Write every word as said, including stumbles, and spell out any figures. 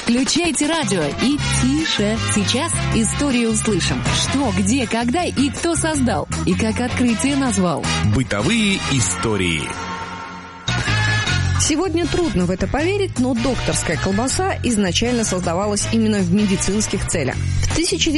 Включайте радио и тише. Сейчас историю услышим. Что, где, когда и кто создал. И как открытие назвал. Бытовые истории. Сегодня трудно в это поверить, но докторская колбаса изначально создавалась именно в медицинских целях. В тысяча